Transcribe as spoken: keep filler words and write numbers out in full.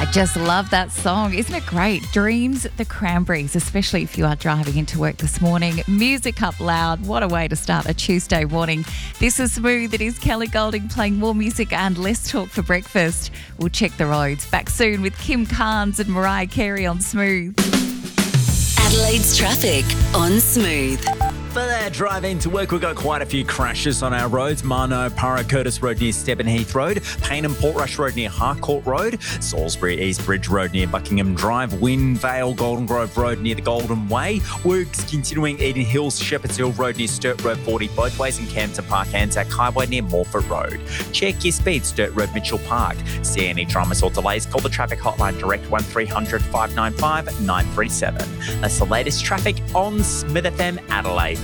I just love that song. Isn't it great? Dreams, the Cranberries, especially if you are driving into work this morning. Music up loud. What a way to start a Tuesday morning. This is Smooth. It is Kelly Golding playing more music and less talk for breakfast. We'll check the roads. Back soon with Kim Carnes and Mariah Carey on Smooth. Adelaide's traffic on Smooth. For that drive into work, we've got quite a few crashes on our roads. Marno, Para, Curtis Road near Stebbin Heath Road, Paynham, Portrush Road near Harcourt Road, Salisbury East Bridge Road near Buckingham Drive, Wynn Vale, Golden Grove Road near the Golden Way, works continuing Eden Hills, Shepherds Hill Road near Sturt Road forty both ways, and Campton Park Anzac Highway near Morford Road. Check your speed, Sturt Road Mitchell Park. See any dramas or delays, call the traffic hotline direct one three hundred five nine five nine three seven. That's the latest traffic on Smith F M Adelaide.